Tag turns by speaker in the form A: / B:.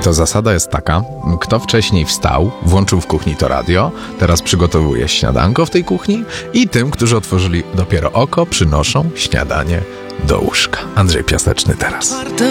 A: to zasada jest taka, kto wcześniej wstał, włączył w kuchni to radio, teraz przygotowuje śniadanko w tej kuchni i tym, którzy otworzyli dopiero oko, przynoszą śniadanie do łóżka. Andrzej Piaseczny teraz.